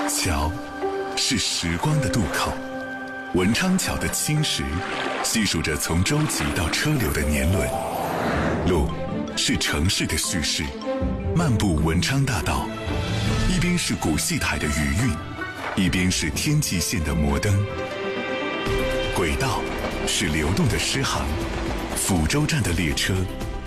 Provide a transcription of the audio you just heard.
桥是时光的渡口，文昌桥的青石细数着从舟楫到车流的年轮。路是城市的叙事，漫步文昌大道，一边是古戏台的余韵，一边是天际线的摩登。轨道是流动的诗行，抚州站的列车